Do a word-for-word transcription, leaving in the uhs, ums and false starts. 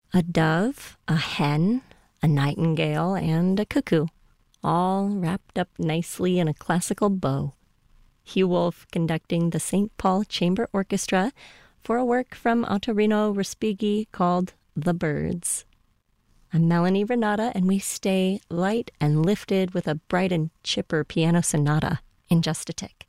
A dove, a hen, a nightingale, and a cuckoo, all wrapped up nicely in a classical bow. Hugh Wolf conducting the Saint Paul Chamber Orchestra for a work from Ottorino Respighi called The Birds. I'm Melanie Renata, and we stay light and lifted with a bright and chipper piano sonata in just a tick.